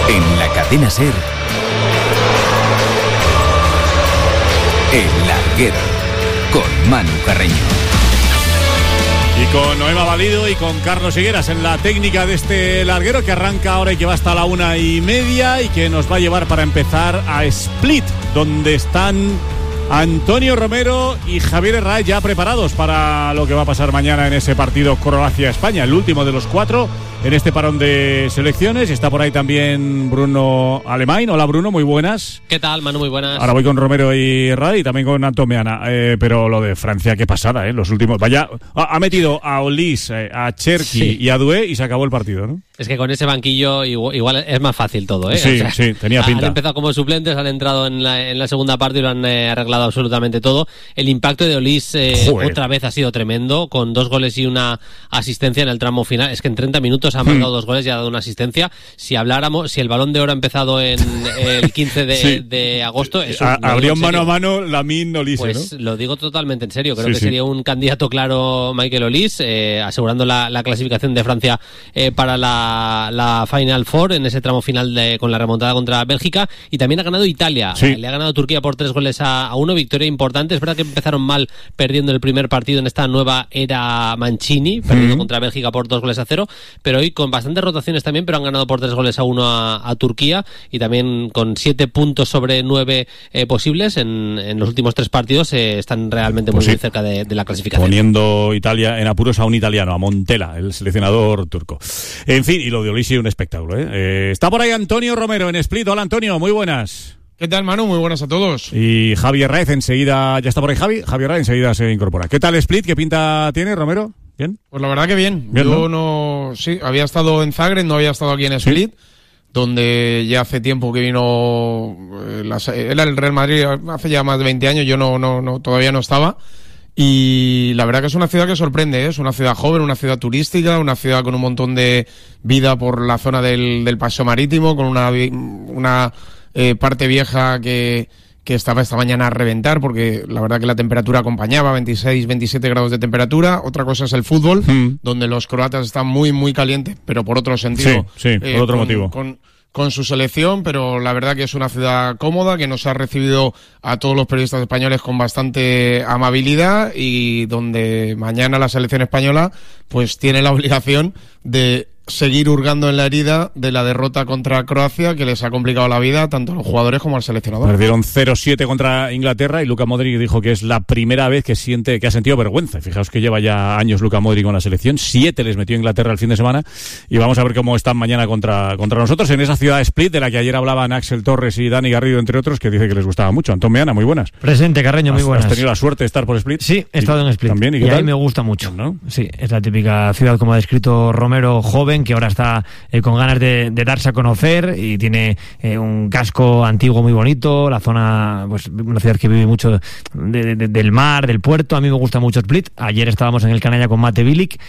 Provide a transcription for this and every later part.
En la cadena SER, El Larguero, con Manu Carreño. Y con Noema Valido y con Carlos Higueras en la técnica de este larguero que arranca ahora y que va hasta la 1:30 y que nos va a llevar para empezar a Split, donde están Antonio Romero y Javier Herraiz ya preparados para lo que va a pasar mañana en ese partido Croacia-España, el último de los 4 en este parón de selecciones. Está por ahí también Bruno Alemán. Hola Bruno, muy buenas. ¿Qué tal, Manu? Muy buenas. Ahora voy con Romero y Herraiz y también con Antomeana. Pero lo de Francia, qué pasada, los últimos. Vaya, ha metido a Olís, a Cherki y a Doué y se acabó el partido, ¿no? Es que con ese banquillo igual es más fácil todo, ¿eh? Sí, o sea, sí, tenía pinta. Han empezado como suplentes, han entrado en la segunda parte y lo han arreglado absolutamente todo. El impacto de Olís otra vez ha sido tremendo, con 2 goles y una asistencia en el tramo final. Es que en 30 minutos ha marcado 2 goles y ha dado una asistencia. Si el Balón de Oro ha empezado en el 15 de agosto... Habría un mano a mano Lamine-Olís, pues, ¿no? Lo digo totalmente en serio. Creo que sería un candidato claro Michael Olís, asegurando la clasificación de Francia para la Final Four en ese tramo final con la remontada contra Bélgica. Y también ha ganado Italia. Le ha ganado Turquía por 3 goles a 1. Victoria importante. Es verdad que empezaron mal perdiendo el primer partido en esta nueva era Mancini, perdiendo contra Bélgica por 2 goles a 0. Pero hoy con bastantes rotaciones también, pero han ganado por 3 goles a 1 a Turquía, y también con 7 puntos sobre 9 posibles en los últimos 3 partidos. Están realmente muy cerca de la clasificación. Poniendo Italia en apuros a un italiano, a Montella, el seleccionador turco. En fin, y lo de Olís, un espectáculo, Está por ahí Antonio Romero en Split. Hola Antonio, muy buenas. ¿Qué tal, Manu? Muy buenas a todos. Y Javier Herraiz enseguida, ya está por ahí Javier Herraiz enseguida se incorpora. ¿Qué tal Split? ¿Qué pinta tiene, Romero? ¿Bien? Pues la verdad que bien. Yo no... Sí, había estado en Zagreb, no había estado aquí en Split, donde ya hace tiempo que vino... Era el Real Madrid, hace ya más de 20 años, yo todavía no estaba. Y la verdad que es una ciudad que sorprende, es una ciudad joven, una ciudad turística, una ciudad con un montón de vida por la zona del Paseo Marítimo, con una parte vieja que estaba esta mañana a reventar, porque la verdad que la temperatura acompañaba, 26, 27 grados de temperatura. Otra cosa es el fútbol, donde los croatas están muy, muy calientes, pero por otro sentido. Sí, por otro motivo. Con su selección, pero la verdad que es una ciudad cómoda, que nos ha recibido a todos los periodistas españoles con bastante amabilidad, y donde mañana la selección española pues tiene la obligación de seguir hurgando en la herida de la derrota contra Croacia, que les ha complicado la vida tanto a los jugadores como al seleccionador. Perdieron 0-7 contra Inglaterra y Luka Modric dijo que es la primera vez que ha sentido vergüenza. Fijaos que lleva ya años Luka Modric con la selección. 7 les metió Inglaterra el fin de semana, y vamos a ver cómo están mañana contra nosotros en esa ciudad Split, de la que ayer hablaban Axel Torres y Dani Garrido, entre otros, que dice que les gustaba mucho. Antón Meana, muy buenas. Presente, Carreño, muy buenas. ¿Has tenido la suerte de estar por Split? Sí, he estado en Split. ¿También? Y ahí me gusta mucho, ¿no? Sí, es la típica ciudad, como ha descrito Romero, joven, que ahora está con ganas de darse a conocer, y tiene un casco antiguo muy bonito, la zona, pues una ciudad que vive mucho del mar, del puerto. A mí me gusta mucho Split. Ayer estábamos en el Canalla con Mate Bilic,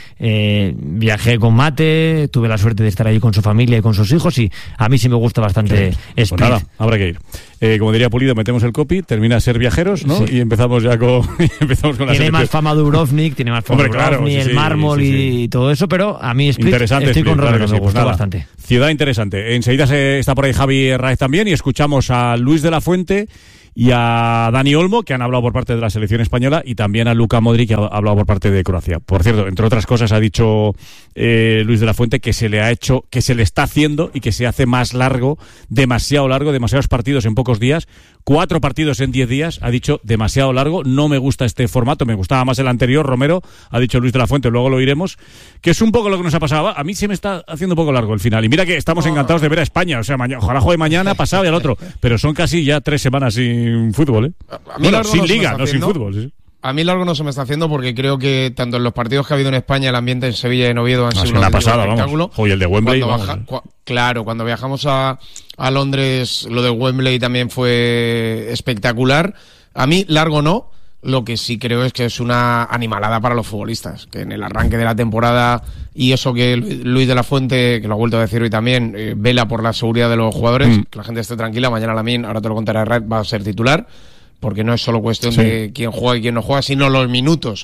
viajé con Mate, tuve la suerte de estar allí con su familia y con sus hijos, y a mí sí me gusta bastante Split. Pues nada, habrá que ir. Como diría Pulido, metemos el copy, termina a ser viajeros, ¿no? Sí. Y empezamos ya con la selección. Tiene más fama Dubrovnik, tiene más fama Dubrovnik, el mármol y todo eso, pero a mí Split, estoy con Romero, me gusta bastante. Ciudad interesante. Enseguida está por ahí Javi Herraiz también, y escuchamos a Luis de la Fuente y a Dani Olmo, que han hablado por parte de la selección española, y también a Luka Modric, que ha hablado por parte de Croacia. Por cierto, entre otras cosas, ha dicho Luis de la Fuente que se le está haciendo y que se hace más largo, demasiados partidos en pocos días, 4 partidos en 10 días, ha dicho demasiado largo, no me gusta este formato, me gustaba más el anterior, Romero, ha dicho Luis de la Fuente, luego lo oiremos, que es un poco lo que nos ha pasado. A mí se me está haciendo un poco largo el final, y mira que estamos encantados de ver a España, o sea, ojalá juegue mañana, pasado y al otro, pero son casi ya 3 semanas sin fútbol, sin liga, no sin fútbol, sí. A mí largo no se me está haciendo, porque creo que tanto en los partidos que ha habido en España, el ambiente en Sevilla y en Oviedo han sido un espectáculo. Hoy el de Wembley. Claro, cuando viajamos a Londres, lo de Wembley también fue espectacular. A mí largo no. Lo que sí creo es que es una animalada para los futbolistas, que en el arranque de la temporada, y eso que Luis de la Fuente, que lo ha vuelto a decir hoy también, vela por la seguridad de los jugadores, que la gente esté tranquila. Mañana Lamine, ahora te lo contará Red, va a ser titular, porque no es solo cuestión de quién juega y quién no juega, sino los minutos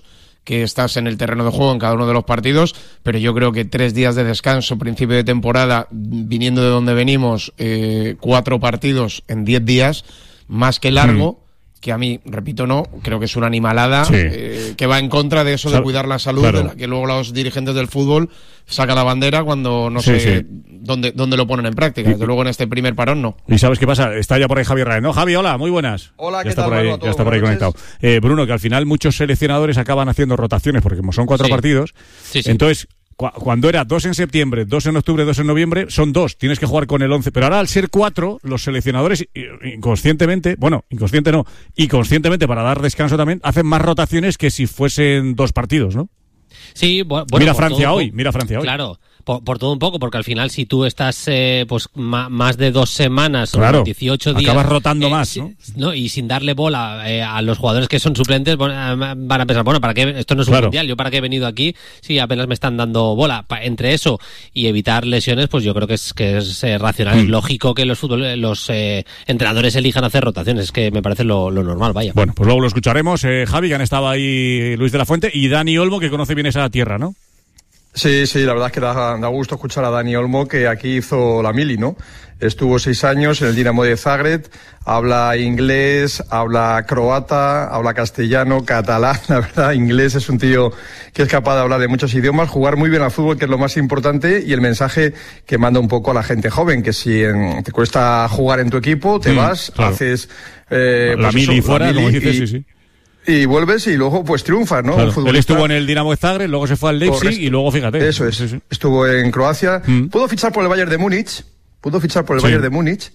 que estás en el terreno de juego en cada uno de los partidos, pero yo creo que 3 días de descanso, principio de temporada, viniendo de donde venimos, 4 partidos en 10 días, más que largo, que a mí, repito, no, creo que es una animalada, que va en contra de eso de cuidar la salud, de la que luego los dirigentes del fútbol sacan la bandera cuando no sé dónde lo ponen en práctica. Desde luego en este primer parón no. ¿Y sabes qué pasa? Está ya por ahí Javi Raez, ¿no? Javi, hola, muy buenas. Hola, ya ¿qué tal? Bueno, ya está por ahí conectado. Bruno, que al final muchos seleccionadores acaban haciendo rotaciones, porque como son 4 partidos, entonces... Cuando era 2 en septiembre, 2 en octubre, 2 en noviembre, son 2, tienes que jugar con el 11. Pero ahora al ser 4, los seleccionadores inconscientemente para dar descanso también, hacen más rotaciones que si fuesen 2 partidos, ¿no? Sí, bueno, mira Francia hoy. Claro, por todo un poco, porque al final si tú estás pues más de 2 semanas claro, o 18 días... acabas rotando más, ¿no? Y sin darle bola a los jugadores que son suplentes, van a pensar, bueno, ¿para qué? Esto no es un mundial, ¿yo para qué he venido aquí si apenas me están dando bola? Entre eso y evitar lesiones, pues yo creo que es racional, es lógico que los entrenadores elijan hacer rotaciones, es que me parece lo normal, vaya. Bueno, pues luego lo escucharemos. Javi, que han estado ahí Luis de la Fuente y Dani Olmo, que conoce bien esa tierra, ¿no? Sí, la verdad es que da gusto escuchar a Dani Olmo, que aquí hizo la mili, ¿no? Estuvo 6 años en el Dinamo de Zagreb, habla inglés, habla croata, habla castellano, catalán, la verdad, inglés, es un tío que es capaz de hablar de muchos idiomas, jugar muy bien al fútbol, que es lo más importante, y el mensaje que manda un poco a la gente joven, que si te cuesta jugar en tu equipo, te vas, haces... la mili fuera, como dices, sí. Y vuelves y luego pues triunfas, ¿no? Claro. Él estuvo en el Dinamo de Zagreb, luego se fue al Leipzig y luego fíjate. Eso es, estuvo en Croacia. Pudo fichar por el Bayern de Múnich, Bayern de Múnich,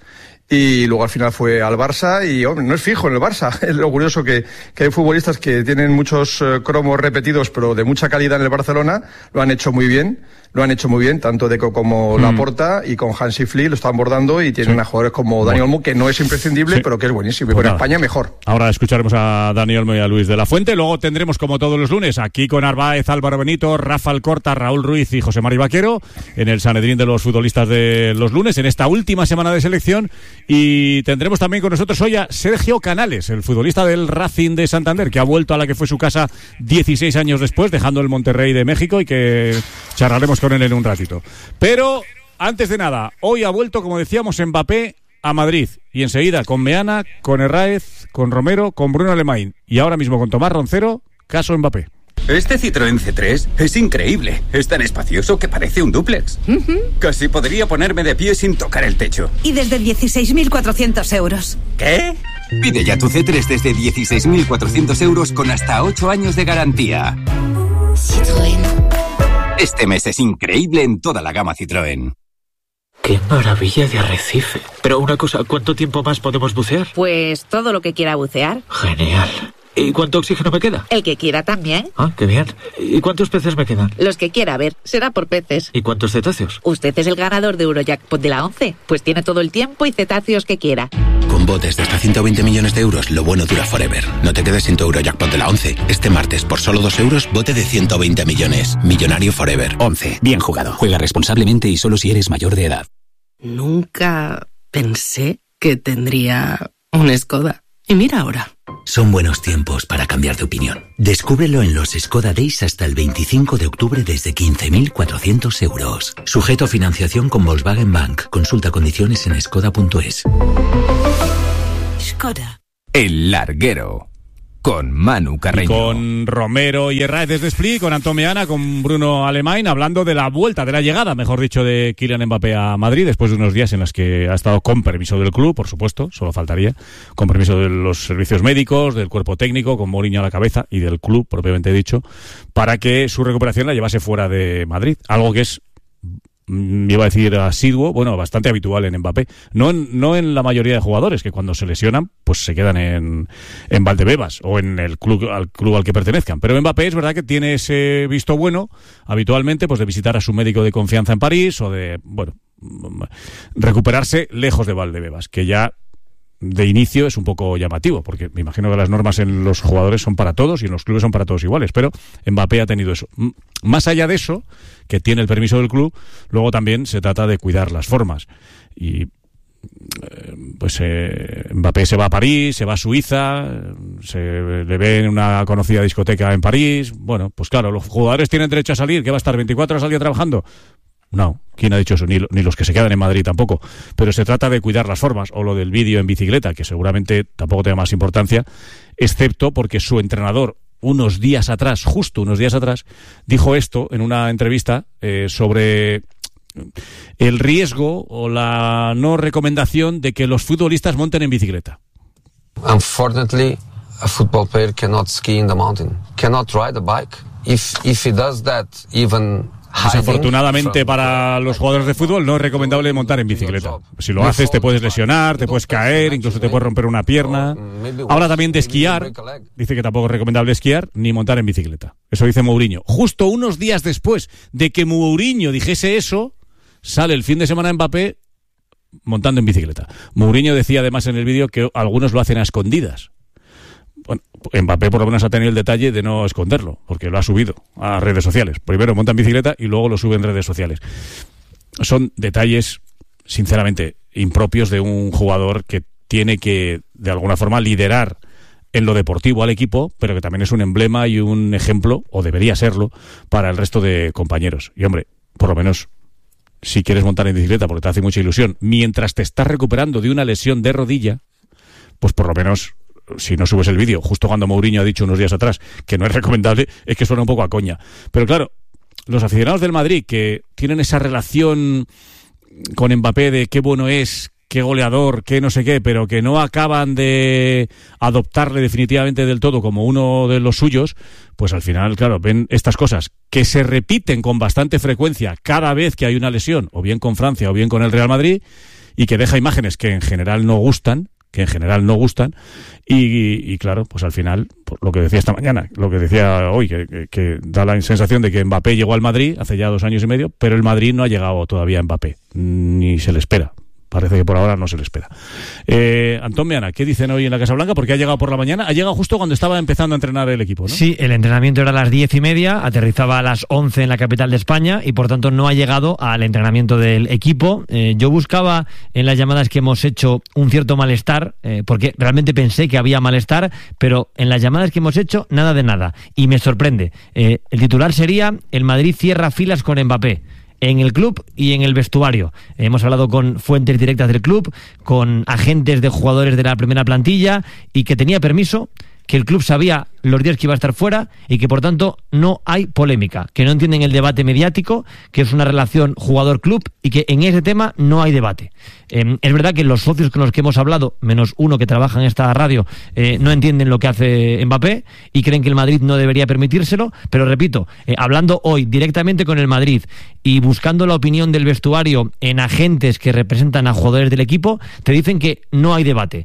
y luego al final fue al Barça y hombre, no es fijo en el Barça. Es lo curioso que hay futbolistas que tienen muchos cromos repetidos, pero de mucha calidad en el Barcelona, lo han hecho muy bien, tanto Deco como Laporta, y con Hansi Flick lo están bordando y tienen a jugadores como Dani Olmo, que no es imprescindible, pero que es buenísimo. Y pues con España mejor. Ahora escucharemos a Dani Olmo y a Luis de la Fuente. Luego tendremos, como todos los lunes, aquí con Arbaez, Álvaro Benito, Rafa Alcorta, Raúl Ruiz y José Mari Vaquero, en el Sanedrín de los futbolistas de los lunes, en esta última semana de selección. Y tendremos también con nosotros hoy a Sergio Canales, el futbolista del Racing de Santander, que ha vuelto a la que fue su casa 16 años después, dejando el Monterrey de México, y que charlaremos con él en un ratito. Pero, antes de nada, hoy ha vuelto, como decíamos, Mbappé a Madrid. Y enseguida con Meana, con Herráez, con Romero, con Bruno Alemany y ahora mismo con Tomás Roncero, caso Mbappé. Este Citroën C3 es increíble. Es tan espacioso que parece un dúplex. Casi podría ponerme de pie sin tocar el techo. Y desde 16.400 euros. ¿Qué? Pide ya tu C3 desde 16.400 euros con hasta 8 años de garantía. Citroën. Este mes es increíble en toda la gama Citroën. ¡Qué maravilla de arrecife! Pero una cosa, ¿cuánto tiempo más podemos bucear? Pues todo lo que quiera bucear. Genial. ¿Y cuánto oxígeno me queda? El que quiera también. Ah, qué bien. ¿Y cuántos peces me quedan? Los que quiera, ver. Será por peces. ¿Y cuántos cetáceos? Usted es el ganador de Eurojackpot de la 11. Pues tiene todo el tiempo y cetáceos que quiera. Con botes de hasta 120 millones de euros, lo bueno dura forever. No te quedes sin tu Eurojackpot de la 11. Este martes, por solo 2 euros, bote de 120 millones. Millonario forever. 11. Bien jugado. Juega responsablemente y solo si eres mayor de edad. Nunca pensé que tendría un Skoda. Y mira ahora. Son buenos tiempos para cambiar de opinión. Descúbrelo en los Skoda Days hasta el 25 de octubre desde 15.400 euros. Sujeto a financiación con Volkswagen Bank. Consulta condiciones en skoda.es. Skoda. El Larguero. Con Manu Carreño. Con Romero y Herráez desde Split, con Antón Meana, con Bruno Alemany, hablando de la vuelta, de la llegada, mejor dicho, de Kylian Mbappé a Madrid, después de unos días en los que ha estado con permiso del club, por supuesto, solo faltaría, con permiso de los servicios médicos, del cuerpo técnico, con Mourinho a la cabeza, y del club, propiamente dicho, para que su recuperación la llevase fuera de Madrid. Algo que es, iba a decir asiduo, bueno, bastante habitual en Mbappé. No en la mayoría de jugadores, que cuando se lesionan, pues se quedan en Valdebebas o en el club al que pertenezcan. Pero Mbappé es verdad que tiene ese visto bueno, habitualmente, pues de visitar a su médico de confianza en París o de, bueno, recuperarse lejos de Valdebebas, que ya de inicio es un poco llamativo, porque me imagino que las normas en los jugadores son para todos y en los clubes son para todos iguales, pero Mbappé ha tenido eso. Más allá de eso, que tiene el permiso del club, luego también se trata de cuidar las formas. Y pues Mbappé se va a París, se va a Suiza, se le ve en una conocida discoteca en París. Bueno, pues claro, los jugadores tienen derecho a salir, que va a estar 24 horas al día trabajando. No, ¿quién ha dicho eso? Ni los que se quedan en Madrid tampoco. Pero se trata de cuidar las formas, o lo del vídeo en bicicleta, que seguramente tampoco tenga más importancia, excepto porque su entrenador, justo unos días atrás, dijo esto en una entrevista sobre el riesgo o la no recomendación de que los futbolistas monten en bicicleta. Unfortunately, a football player cannot ski in the mountain, cannot ride a bike. If he does that, even desafortunadamente para los jugadores de fútbol no es recomendable montar en bicicleta. Si lo haces te puedes lesionar, te puedes caer, incluso te puedes romper una pierna. Habla también de esquiar, dice que tampoco es recomendable esquiar ni montar en bicicleta. Eso dice Mourinho. Justo unos días después de que Mourinho dijese eso, sale el fin de semana Mbappé montando en bicicleta. Mourinho decía además en el vídeo que algunos lo hacen a escondidas. Bueno, Mbappé por lo menos ha tenido el detalle de no esconderlo, porque lo ha subido a redes sociales. Primero monta en bicicleta y luego lo sube en redes sociales. Son detalles, sinceramente, impropios de un jugador que tiene que, de alguna forma, liderar en lo deportivo al equipo, pero que también es un emblema y un ejemplo, o debería serlo, para el resto de compañeros. Y hombre, por lo menos, si quieres montar en bicicleta porque te hace mucha ilusión, mientras te estás recuperando de una lesión de rodilla, pues por lo menos, si no subes el vídeo, justo cuando Mourinho ha dicho unos días atrás que no es recomendable, es que suena un poco a coña. Pero claro, los aficionados del Madrid que tienen esa relación con Mbappé de qué bueno es, qué goleador, qué no sé qué, pero que no acaban de adoptarle definitivamente del todo como uno de los suyos, pues al final, claro, ven estas cosas que se repiten con bastante frecuencia cada vez que hay una lesión, o bien con Francia o bien con el Real Madrid, y que deja imágenes que en general no gustan, y claro, pues al final, por lo que decía esta mañana, lo que decía hoy, que da la sensación de que Mbappé llegó al Madrid hace ya 2 años y medio, pero el Madrid no ha llegado todavía a Mbappé, ni se le espera. Parece que por ahora no se le espera. Antón Meana, ¿qué dicen hoy en la Casa Blanca? Porque ha llegado por la mañana, ha llegado justo cuando estaba empezando a entrenar el equipo, ¿no? Sí, el entrenamiento era a las 10:30, aterrizaba a las 11 en la capital de España y por tanto no ha llegado al entrenamiento del equipo. Yo buscaba en las llamadas que hemos hecho un cierto malestar, porque realmente pensé que había malestar, pero en las llamadas que hemos hecho nada de nada. Y me sorprende. El titular sería: el Madrid cierra filas con Mbappé. En el club y en el vestuario. Hemos hablado con fuentes directas del club, con agentes de jugadores de la primera plantilla y que tenía permiso, que el club sabía los días que iba a estar fuera y que por tanto no hay polémica, que no entienden el debate mediático, que es una relación jugador-club y que en ese tema no hay debate. Es verdad que los socios con los que hemos hablado, menos uno que trabaja en esta radio, no entienden lo que hace Mbappé y creen que el Madrid no debería permitírselo, pero repito, hablando hoy directamente con el Madrid y buscando la opinión del vestuario en agentes que representan a jugadores del equipo, te dicen que no hay debate,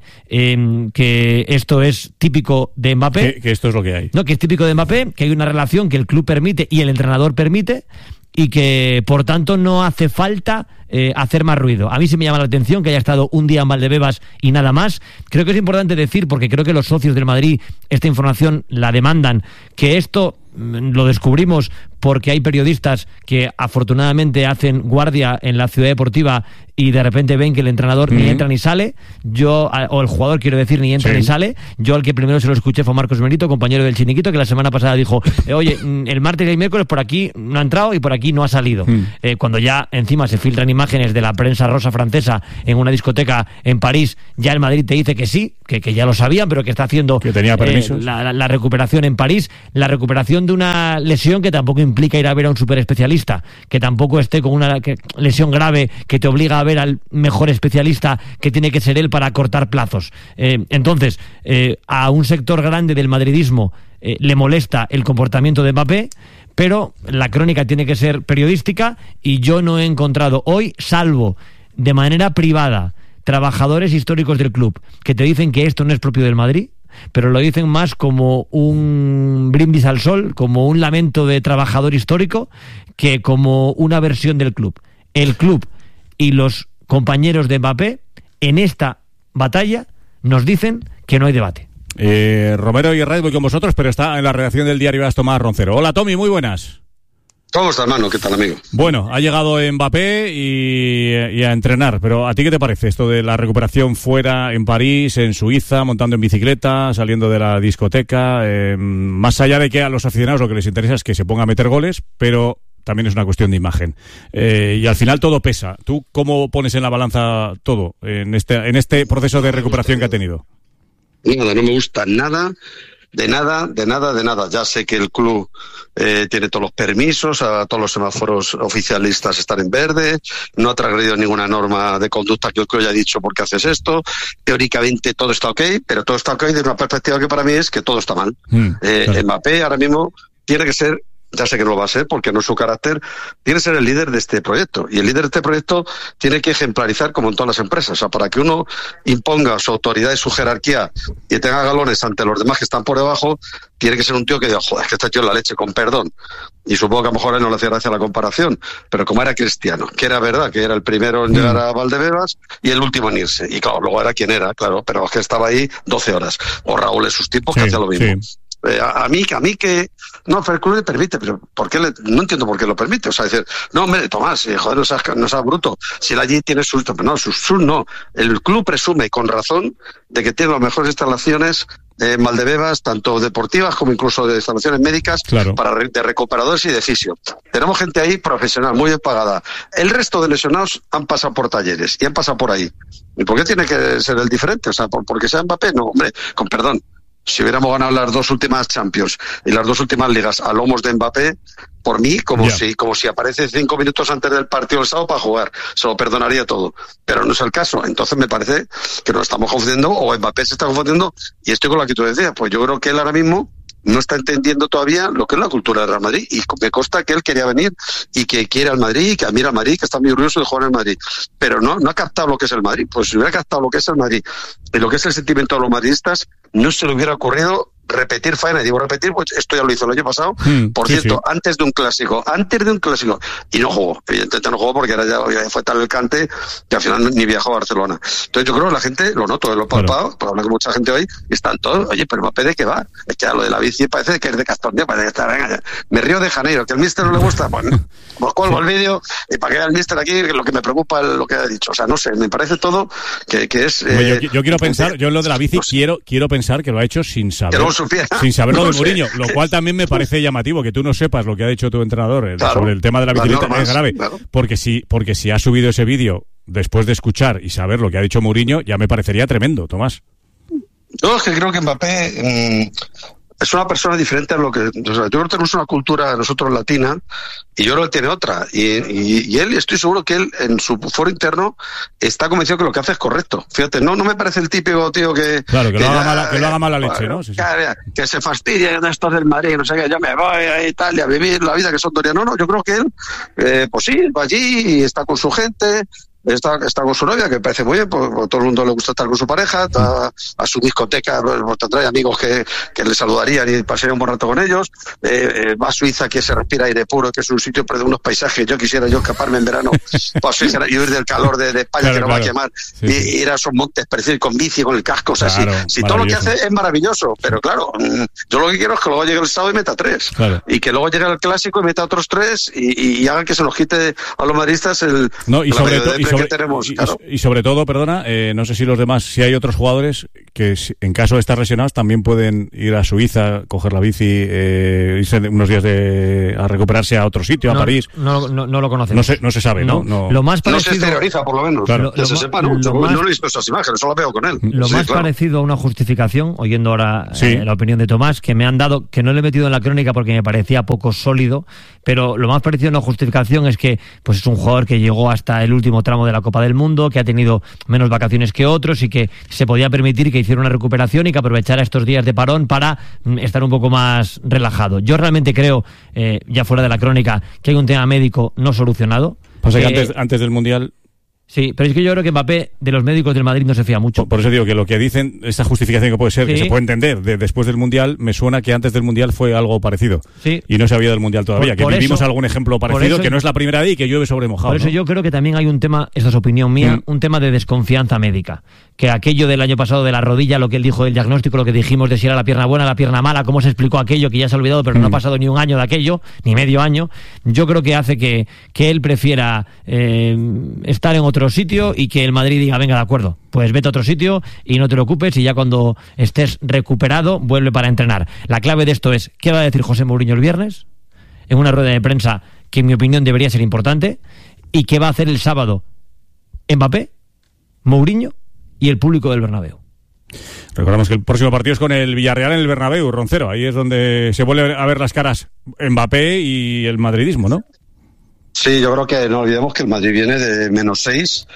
que esto es típico de Mbappé. Que esto es lo que hay. No, que es típico de Mbappé, que hay una relación que el club permite y el entrenador permite y que por tanto no hace falta hacer más ruido. A mí sí me llama la atención que haya estado un día en Valdebebas y nada más. Creo que es importante decir, porque creo que los socios del Madrid esta información la demandan, que esto lo descubrimos porque hay periodistas que afortunadamente hacen guardia en la ciudad deportiva y de repente ven que el entrenador ni entra ni sale, o el jugador, quiero decir, ni entra ni sale. Yo al que primero se lo escuché fue Marcos Benito, compañero del Chiringuito, que la semana pasada dijo, oye, el martes y el miércoles por aquí no ha entrado y por aquí no ha salido. Cuando ya encima se filtran imágenes de la prensa rosa francesa en una discoteca en París, ya el Madrid te dice que sí, que ya lo sabían, pero que está haciendo que tenía permisos. La recuperación en París, la recuperación de una lesión que tampoco implica ir a ver a un superespecialista, que tampoco esté con una lesión grave que te obliga a ver al mejor especialista, que tiene que ser él para cortar plazos. Entonces, a un sector grande del madridismo le molesta el comportamiento de Mbappé, pero la crónica tiene que ser periodística y yo no he encontrado hoy, salvo de manera privada, trabajadores históricos del club que te dicen que esto no es propio del Madrid, pero lo dicen más como un brindis al sol, como un lamento de trabajador histórico, que como una versión del club. El club y los compañeros de Mbappé en esta batalla nos dicen que no hay debate. Romero y Herrera, voy con vosotros, pero está en la redacción del diario Tomás Roncero. Hola Tommy, muy buenas. ¿Cómo estás, hermano? ¿Qué tal, amigo? Bueno, ha llegado Mbappé y a entrenar, pero ¿a ti qué te parece esto de la recuperación fuera, en París, en Suiza, montando en bicicleta, saliendo de la discoteca? Más allá de que a los aficionados lo que les interesa es que se ponga a meter goles, pero también es una cuestión de imagen. Y al final todo pesa. ¿Tú cómo pones en la balanza todo en este proceso de recuperación que ha tenido? Nada, no me gusta nada. De nada. Ya sé que el club tiene todos los permisos, a todos los semáforos oficialistas están en verde, no ha transgredido ninguna norma de conducta que el club haya dicho por qué haces esto. Teóricamente todo está ok, pero todo está ok desde una perspectiva que para mí es que todo está mal. Claro. Mbappé ahora mismo tiene que ser, ya sé que no lo va a ser porque no es su carácter, tiene que ser el líder de este proyecto. Y el líder de este proyecto tiene que ejemplarizar como en todas las empresas. O sea, para que uno imponga su autoridad y su jerarquía y tenga galones ante los demás que están por debajo, tiene que ser un tío que diga, joder, es que este tío es la leche, con perdón. Y supongo que a lo mejor a él no le hacía gracia la comparación, pero como era Cristiano, que era verdad, que era el primero en llegar a Valdebebas y el último en irse. Y claro, luego era quien era, claro, pero es que estaba ahí 12 horas. O Raúl en sus tiempos, que hacía lo mismo. Sí. A mí que no, el club le permite, pero ¿por qué no entiendo por qué lo permite? O sea, decir, no, hombre, Tomás, joder, no seas bruto. Si él allí tiene sus, no, sus no. El club presume, con razón, de que tiene las mejores instalaciones en Valdebebas, tanto deportivas como incluso de instalaciones médicas, claro, de recuperadores y de fisio. Tenemos gente ahí profesional, muy bien pagada. El resto de lesionados han pasado por talleres y han pasado por ahí. ¿Y por qué tiene que ser el diferente? O sea, porque sea Mbappé, no, hombre, con perdón. Si hubiéramos ganado las 2 últimas Champions y las 2 últimas ligas a lomos de Mbappé, por mí, como si aparece 5 minutos antes del partido del sábado para jugar, se lo perdonaría todo. Pero no es el caso. Entonces me parece que nos estamos confundiendo, o Mbappé se está confundiendo, y estoy con lo que tú decías. Pues yo creo que él ahora mismo no está entendiendo todavía lo que es la cultura del Real Madrid, y me consta que él quería venir y que quiere al Madrid y que admira al Madrid, que está muy orgulloso de jugar en el Madrid, pero no ha captado lo que es el Madrid. Pues si hubiera captado lo que es el Madrid y lo que es el sentimiento de los madridistas, no se le hubiera ocurrido repetir faena. Y digo repetir, pues esto ya lo hizo el año pasado, por cierto, antes de un clásico, y no jugó, evidentemente no jugó porque era ya fue tal el cante que al final ni viajó a Barcelona. Entonces yo creo que la gente, lo noto, lo he palpado, por hablar con mucha gente hoy, y están todos, oye, pero Mbappé, ¿de qué va? Es que a lo de la bici parece que es de Castordía, parece que está, venga, me río de Janeiro, que al míster no le gusta, pues cuelgo el vídeo y para que vea el míster aquí, lo que me preocupa es lo que ha dicho. O sea, no sé, me parece todo que es... yo quiero pensar, yo en lo de la bici quiero pensar que lo ha hecho sin saber. Sin saber lo de Mourinho, lo cual también me parece llamativo, que tú no sepas lo que ha dicho tu entrenador sobre el tema de la bicicleta, es grave, porque si ha subido ese vídeo después de escuchar y saber lo que ha dicho Mourinho, ya me parecería tremendo, Tomás. Yo es que creo que Mbappé es una persona diferente a lo que... O sea, yo creo que tenemos una cultura nosotros latina y yo creo que él tiene otra. Y él, estoy seguro que él en su foro interno está convencido que lo que hace es correcto. Fíjate, no me parece el típico tío que... Claro, que lo haga mala leche, ¿no? Sí. Que se fastidie de estos del Madrid, no sé qué, yo me voy a Italia a vivir la vida que son Doriano. No, yo creo que él, pues sí, va allí y está con su gente... Está con su novia, que me parece muy bien, pues a todo el mundo le gusta estar con su pareja, a su discoteca, pues, trae amigos que le saludarían y pasaría un buen rato con ellos, va a Suiza, que se respira aire puro, que es un sitio de unos paisajes, yo quisiera escaparme en verano para Suiza y huir del calor de España, que nos va a quemar, y ir a esos montes, preciosos, con bici, con el casco, o sea, si todo lo que hace es maravilloso, pero claro, yo lo que quiero es que luego llegue el sábado y meta 3, y que luego llegue el clásico y meta otros 3, y hagan que se nos quite a los madridistas el... No, y sobre todo... que tenemos, claro. Y sobre todo, perdona, no sé si los demás, si hay otros jugadores que en caso de estar lesionados también pueden ir a Suiza, coger la bici, irse unos días a recuperarse a otro sitio, a París. No lo conocemos. No se sabe, ¿no? Lo más parecido, no se exterioriza, por lo menos. Claro. Que se sepa, ¿no? Yo no he visto esas imágenes, solo veo con él. Lo más parecido a una justificación, oyendo ahora la opinión de Tomás, que me han dado, que no le he metido en la crónica porque me parecía poco sólido, pero lo más parecido a una justificación es que pues es un jugador que llegó hasta el último tramo de la Copa del Mundo, que ha tenido menos vacaciones que otros y que se podía permitir que hiciera una recuperación y que aprovechara estos días de parón para estar un poco más relajado. Yo realmente creo, ya fuera de la crónica, que hay un tema médico no solucionado. Pues que antes del Mundial... Sí, pero es que yo creo que Mbappé de los médicos del Madrid no se fía mucho. Por eso digo que lo que dicen, esa justificación que puede ser, que se puede entender después del Mundial, me suena que antes del Mundial fue algo parecido. Sí. Y no se había del Mundial todavía. Que vivimos algún ejemplo parecido, que no es la primera vez y que llueve sobre mojado. Por eso yo creo que también hay un tema, esta es opinión mía, un tema de desconfianza médica. que aquello del año pasado de la rodilla, lo que él dijo del diagnóstico, lo que dijimos de si era la pierna buena, la pierna mala, cómo se explicó aquello, que ya se ha olvidado, pero no ha pasado ni un año de aquello, ni medio año, yo creo que hace que él prefiera estar en otro sitio y que el Madrid diga, venga, de acuerdo, pues vete a otro sitio y no te lo ocupes, y ya cuando estés recuperado vuelve para entrenar. La clave de esto es, ¿qué va a decir José Mourinho el viernes? En una rueda de prensa que en mi opinión debería ser importante, y qué va a hacer el sábado Mbappé, Mourinho y el público del Bernabéu. Recordamos que el próximo partido es con el Villarreal en el Bernabéu, Roncero. Ahí es donde se vuelve a ver las caras Mbappé y el madridismo, ¿no? Sí, yo creo que no olvidemos que el Madrid viene de -6,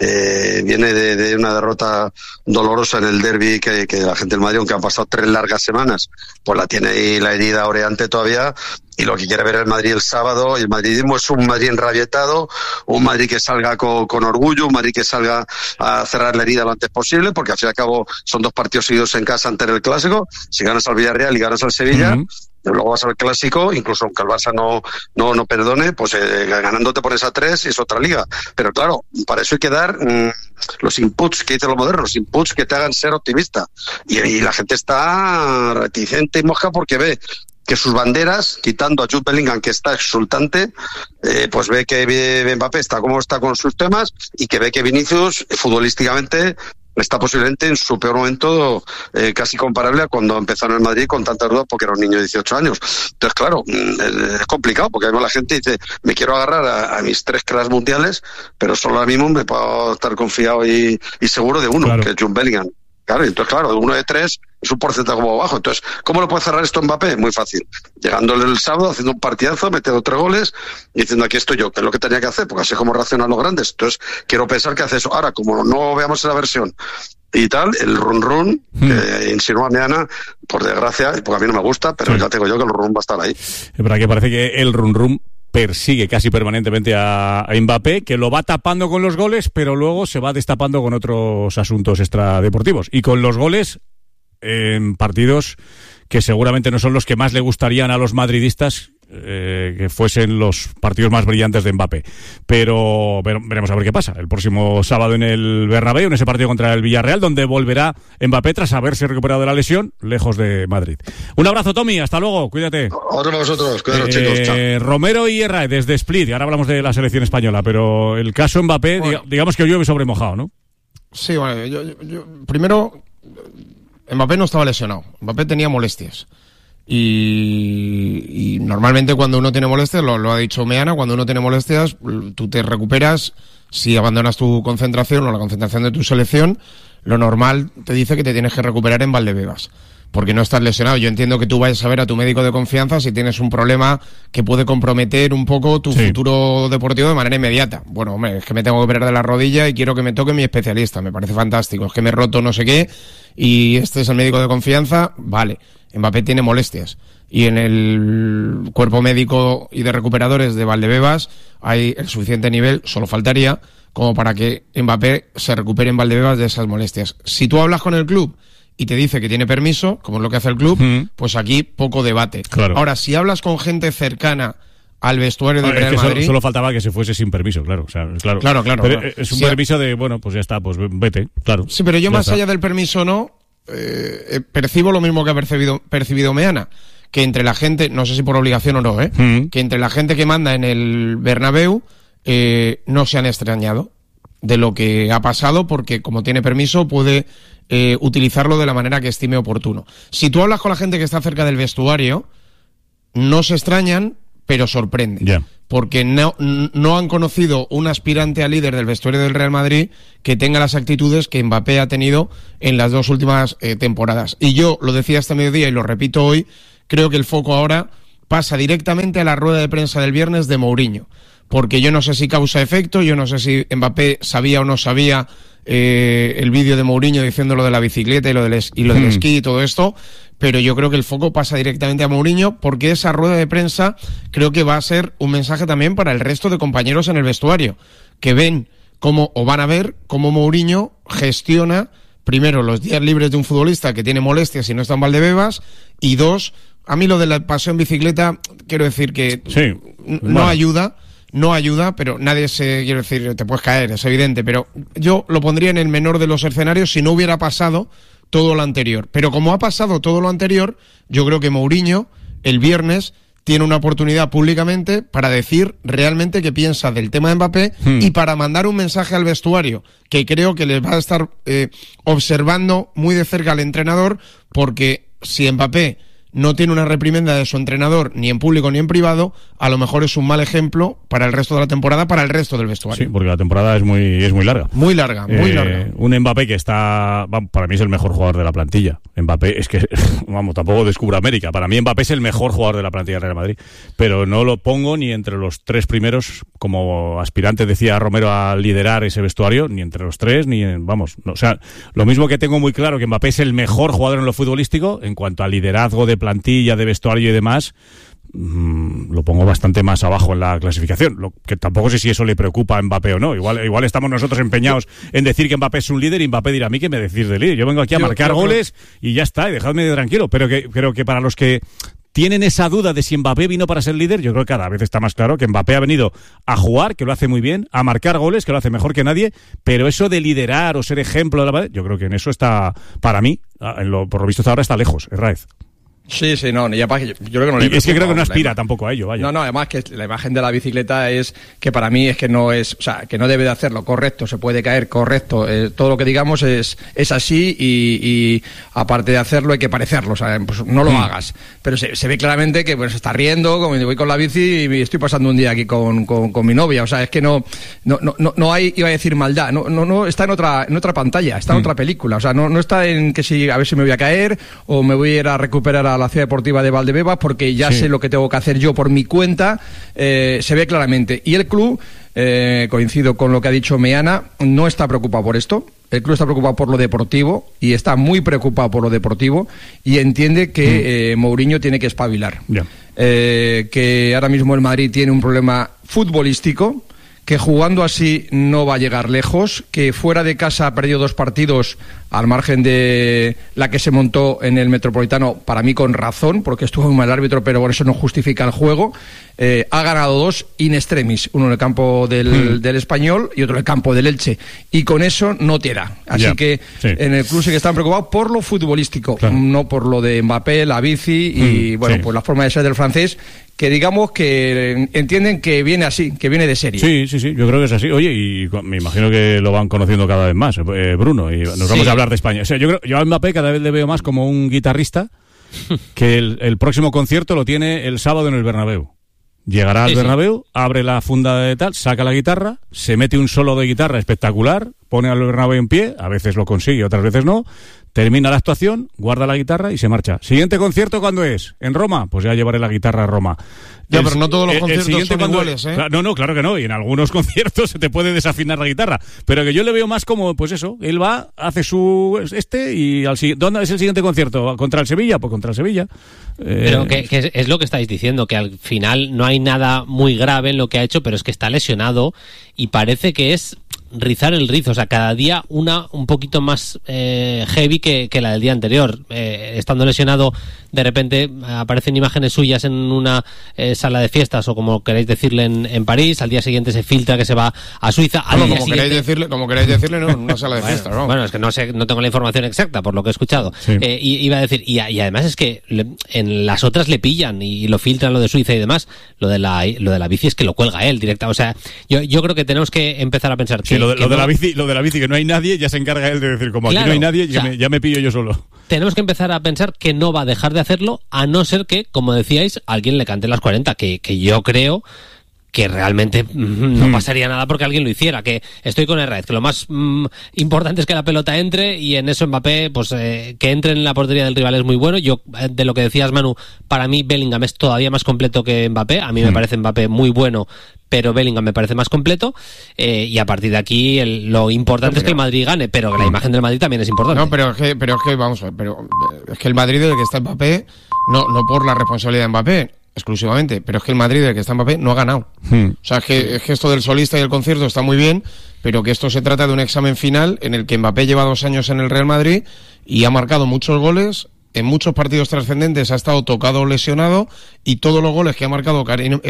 viene de una derrota dolorosa en el derbi que la gente del Madrid, aunque han pasado 3 largas semanas, pues la tiene ahí la herida oreante todavía, y lo que quiere ver el Madrid el sábado, y el madridismo es un Madrid enrabietado, un Madrid que salga con orgullo, un Madrid que salga a cerrar la herida lo antes posible, porque al fin y al cabo son 2 partidos seguidos en casa antes del Clásico. Si ganas al Villarreal y ganas al Sevilla, luego vas al Clásico, incluso aunque el Barça no perdone, pues ganando te pones a 3 y es otra liga. Pero claro, para eso hay que dar los inputs que dicen los modernos, los inputs que te hagan ser optimista. Y la gente está reticente y mosca porque ve que sus banderas, quitando a Jude Bellingham, que está exultante, pues ve que Mbappé está como está con sus temas, y que ve que Vinicius, futbolísticamente, está posiblemente en su peor momento, casi comparable a cuando empezó en el Madrid con tantas dudas porque era un niño de 18 años. Entonces, claro, es complicado porque además la gente dice, me quiero agarrar a mis 3 cracks mundiales, pero solo ahora mismo me puedo estar confiado y seguro de uno, claro, que es Jude Bellingham. Claro, entonces, claro, 1 de 3 es un porcentaje como bajo. Entonces, ¿cómo lo puede cerrar esto Mbappé? Muy fácil. Llegándole el sábado, haciendo un partidazo, metiendo 3 goles y diciendo, aquí estoy yo, que es lo que tenía que hacer, porque así es como reaccionan los grandes. Entonces, quiero pensar que hace eso. Ahora, como no veamos esa versión y tal, el run que insinúa Meana, por desgracia, porque a mí no me gusta, pero ya tengo yo que el run va a estar ahí. Es verdad que parece que el run persigue casi permanentemente a Mbappé, que lo va tapando con los goles, pero luego se va destapando con otros asuntos extradeportivos. Y con los goles en partidos que seguramente no son los que más le gustarían a los madridistas que fuesen los partidos más brillantes de Mbappé. Pero veremos a ver qué pasa el próximo sábado en el Bernabéu, en ese partido contra el Villarreal, donde volverá Mbappé tras haberse recuperado de la lesión, lejos de Madrid. Un abrazo, Tommy, hasta luego, cuídate. Otro para vosotros, cuidaros, chicos, chao. Romero y Herrera desde Split, y ahora hablamos de la selección española, pero el caso Mbappé, bueno, digamos que llueve sobre mojado, ¿no? Sí, bueno, yo primero, Mbappé no estaba lesionado, Mbappé tenía molestias. Y normalmente cuando uno tiene molestias, lo ha dicho Meana, cuando uno tiene molestias, tú te recuperas. Si abandonas tu concentración o la concentración de tu selección, lo normal te dice que te tienes que recuperar en Valdebebas, porque no estás lesionado. Yo entiendo que tú vayas a ver a tu médico de confianza si tienes un problema que puede comprometer un poco tu futuro deportivo de manera inmediata. Bueno, hombre, es que me tengo que operar de la rodilla y quiero que me toque mi especialista, me parece fantástico. Es que me he roto no sé qué y este es el médico de confianza, vale. Mbappé tiene molestias y en el cuerpo médico y de recuperadores de Valdebebas hay el suficiente nivel, solo faltaría, como para que Mbappé se recupere en Valdebebas de esas molestias. Si tú hablas con el club y te dice que tiene permiso, como es lo que hace el club, pues aquí poco debate. Claro. Ahora, si hablas con gente cercana al vestuario del Real Madrid... Solo faltaba que se fuese sin permiso, claro. O sea, claro. Pero es un permiso de, bueno, pues ya está, pues vete, claro. Sí, pero yo más allá del permiso no, percibo lo mismo que ha percibido Meana, que entre la gente, no sé si por obligación o no, que entre la gente que manda en el Bernabéu no se han extrañado de lo que ha pasado, porque como tiene permiso puede utilizarlo de la manera que estime oportuno. Si tú hablas con la gente que está cerca del vestuario, no se extrañan, pero sorprende. Yeah. Porque no han conocido un aspirante a líder del vestuario del Real Madrid que tenga las actitudes que Mbappé ha tenido en las 2 últimas temporadas. Y yo lo decía este mediodía y lo repito hoy, creo que el foco ahora pasa directamente a la rueda de prensa del viernes de Mourinho. Porque yo no sé si causa efecto, yo no sé si Mbappé sabía o no sabía el vídeo de Mourinho diciendo lo de la bicicleta y lo del esquí y todo esto, pero yo creo que el foco pasa directamente a Mourinho, porque esa rueda de prensa creo que va a ser un mensaje también para el resto de compañeros en el vestuario, que ven cómo, o van a ver cómo Mourinho gestiona, primero, los días libres de un futbolista que tiene molestias y no está en Valdebebas, y 2, a mí lo de la paseo en bicicleta, quiero decir que no ayuda. no ayuda, pero quiero decir, te puedes caer, es evidente, pero yo lo pondría en el menor de los escenarios si no hubiera pasado todo lo anterior. Pero como ha pasado todo lo anterior, yo creo que Mourinho, el viernes, tiene una oportunidad públicamente para decir realmente qué piensa del tema de Mbappé y para mandar un mensaje al vestuario, que creo que les va a estar observando muy de cerca al entrenador, porque si Mbappé no tiene una reprimenda de su entrenador, ni en público ni en privado, a lo mejor es un mal ejemplo para el resto de la temporada, para el resto del vestuario. Sí, porque la temporada es muy larga. Muy larga. Un Mbappé que está, para mí es el mejor jugador de la plantilla. Mbappé es que, tampoco descubro América. Para mí Mbappé es el mejor jugador de la plantilla del Real Madrid. Pero no lo pongo ni entre los 3 primeros, como aspirante, decía Romero, a liderar ese vestuario, ni entre los 3, o sea, lo mismo que tengo muy claro que Mbappé es el mejor jugador en lo futbolístico, en cuanto a liderazgo de plantilla, de vestuario y demás, lo pongo bastante más abajo en la clasificación, que tampoco sé si eso le preocupa a Mbappé o no. Igual estamos nosotros empeñados en decir que Mbappé es un líder y Mbappé dirá: a mí que me decís de líder, yo vengo aquí a marcar goles y ya está, y dejadme tranquilo. Pero que para los que tienen esa duda de si Mbappé vino para ser líder, yo creo que cada vez está más claro que Mbappé ha venido a jugar, que lo hace muy bien, a marcar goles, que lo hace mejor que nadie, pero eso de liderar o ser ejemplo, yo creo que en eso está, para mí, por lo visto hasta ahora está lejos, Herráez. Sí, no, yo creo que no le... Es que creo que no aspira tampoco a ello, vaya. No, además que la imagen de la bicicleta es que para mí es que no es, o sea, que no debe de hacerlo, correcto, se puede caer, correcto, todo lo que digamos es así y aparte de hacerlo hay que parecerlo, o sea, pues no lo hagas, pero se ve claramente que se está riendo, como voy con la bici y estoy pasando un día aquí con mi novia, o sea, es que no hay, iba a decir maldad, no está en otra pantalla, está en otra película, o sea, no está en que si a ver si me voy a caer o me voy a ir a recuperar a la ciudad deportiva de Valdebebas porque ya sé lo que tengo que hacer yo por mi cuenta, se ve claramente. Y el club, coincido con lo que ha dicho Meana, no está preocupado por esto. El club está preocupado por lo deportivo y está muy preocupado por lo deportivo y entiende que Mourinho tiene que espabilar. Que ahora mismo el Madrid tiene un problema futbolístico, que jugando así no va a llegar lejos, que fuera de casa ha perdido 2 partidos al margen de la que se montó en el Metropolitano, para mí con razón, porque estuvo muy mal el árbitro, pero por eso no justifica el juego. Ha ganado 2 in extremis, uno en el campo del Español y otro en el campo del Elche, y con eso no te da. Así que en el club sí que están preocupados por lo futbolístico, no por lo de Mbappé, la bici y pues la forma de ser del francés, que digamos que entienden que viene así, que viene de serie. Sí, yo creo que es así. Oye, y me imagino que lo van conociendo cada vez más, Bruno, y nos vamos a hablar de España. O sea, yo a Mbappé cada vez le veo más como un guitarrista que el próximo concierto lo tiene el sábado en el Bernabéu. Llegará al Bernabéu, abre la funda de tal, saca la guitarra, se mete un solo de guitarra espectacular, pone al Bernabéu en pie, a veces lo consigue, otras veces no, termina la actuación, guarda la guitarra y se marcha. ¿Siguiente concierto cuándo es? ¿En Roma? Pues ya llevaré la guitarra a Roma. Pero no todos los conciertos son iguales, ¿eh? No, claro que no, y en algunos conciertos se te puede desafinar la guitarra, pero que yo le veo más como, pues eso, él va, hace su y ¿dónde es el siguiente concierto? ¿Contra el Sevilla? Pues contra el Sevilla. Pero que es lo que estáis diciendo, que al final no hay nada muy grave en lo que ha hecho, pero es que está lesionado y parece que es rizar el rizo, o sea, cada día un poquito más heavy que la del día anterior. Estando lesionado, de repente aparecen imágenes suyas en una sala de fiestas, o como queréis decirle en París, al día siguiente se filtra que se va a Suiza. Como queréis decirle, no, en una sala de fiestas, ¿no? Bueno, es que no tengo la información exacta, por lo que he escuchado. Sí. Iba a decir, y además es que en las otras le pillan y lo filtran, lo de Suiza y demás. Lo de la bici es que lo cuelga él directa. O sea, yo creo que tenemos que empezar a pensar que... Lo de la bici, que no hay nadie, ya se encarga él de decir, como claro, aquí no hay nadie, ya me pillo yo solo. Tenemos que empezar a pensar que no va a dejar de hacerlo, a no ser que, como decíais, alguien le cante las 40, que yo creo que realmente no pasaría nada porque alguien lo hiciera, que estoy con Herráez, que lo más importante es que la pelota entre, y en eso Mbappé, pues que entre en la portería del rival es muy bueno. Yo, de lo que decías, Manu, para mí Bellingham es todavía más completo que Mbappé. A mí me parece Mbappé muy bueno, pero Bellingham me parece más completo, y a partir de aquí lo importante es que el Madrid gane, pero que la imagen del Madrid también es importante. No, pero es que vamos a ver, es que el Madrid del que está Mbappé, no por la responsabilidad de Mbappé exclusivamente, pero es que el Madrid del que está Mbappé no ha ganado. O sea, es que esto del solista y el concierto está muy bien, pero que esto se trata de un examen final en el que Mbappé lleva 2 años en el Real Madrid y ha marcado muchos goles, en muchos partidos trascendentes ha estado tocado o lesionado, y todos los goles que ha marcado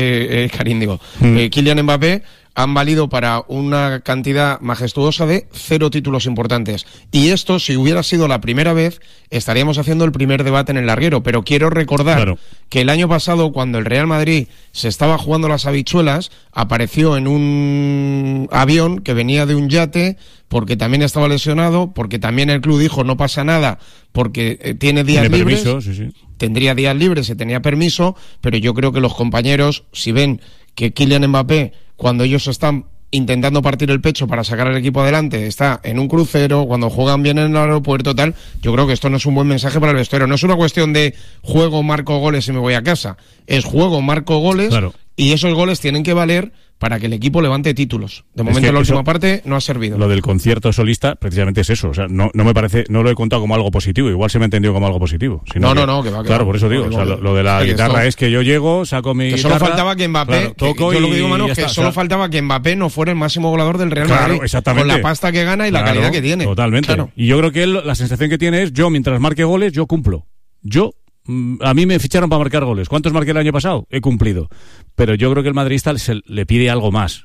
Kylian Mbappé han valido para una cantidad majestuosa de 0 títulos importantes. Y esto, si hubiera sido la primera vez, estaríamos haciendo el primer debate en el larguero. Pero quiero recordar que el año pasado, cuando el Real Madrid se estaba jugando las habichuelas, apareció en un avión que venía de un yate, porque también estaba lesionado, porque también el club dijo no pasa nada, porque tiene días libres. Permiso, sí. Tendría días libres, se tenía permiso, pero yo creo que los compañeros, si ven que Kylian Mbappé, cuando ellos están intentando partir el pecho para sacar al equipo adelante, está en un crucero, cuando juegan bien en el aeropuerto, tal, yo creo que esto no es un buen mensaje para el vestuario. No es una cuestión de juego, marco goles y me voy a casa. Es juego, marco goles, y esos goles tienen que valer para que el equipo levante títulos. De momento, en la última parte no ha servido. Lo del concierto solista precisamente es eso. O sea, no me parece, no lo he contado como algo positivo. Igual se me ha entendido como algo positivo. No, que va. Claro, por eso digo. O sea, lo de la guitarra es que yo llego, saco mi guitarra. Solo faltaba que Mbappé, toco yo lo que digo, Manu, que está, solo faltaba que Mbappé no fuera el máximo goleador del Real Madrid. Exactamente. Con la pasta que gana y la calidad que tiene. Totalmente. Claro. Y yo creo que él, la sensación que tiene es, yo mientras marque goles, yo cumplo. A mí me ficharon para marcar goles. ¿Cuántos marqué el año pasado? He cumplido. Pero yo creo que el madridista le pide algo más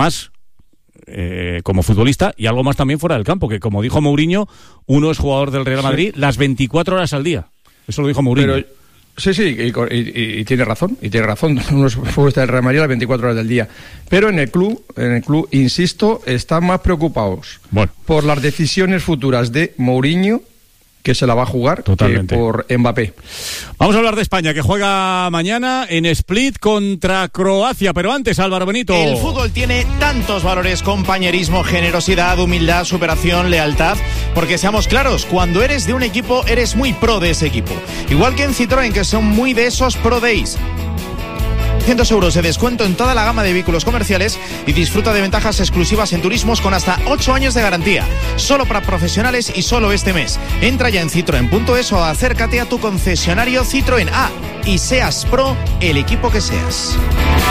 como futbolista, y algo más también fuera del campo, que como dijo Mourinho, uno es jugador del Real Madrid las 24 horas al día. Eso lo dijo Mourinho. Pero, sí, y tiene razón. Uno es futbolista del Real Madrid las 24 horas del día. Pero en el club, insisto, están más preocupados por las decisiones futuras de Mourinho, que se la va a jugar, totalmente, que por Mbappé. Vamos a hablar de España, que juega mañana en Split contra Croacia, pero antes, Álvaro Benito. El fútbol tiene tantos valores: compañerismo, generosidad, humildad, superación, lealtad, porque seamos claros, cuando eres de un equipo, eres muy pro de ese equipo. Igual que en Citroën, que son muy de esos pro days. 300 euros de descuento en toda la gama de vehículos comerciales y disfruta de ventajas exclusivas en turismos con hasta 8 años de garantía. Solo para profesionales y solo este mes. Entra ya en citroen.es o acércate a tu concesionario Citroën. Y seas pro el equipo que seas.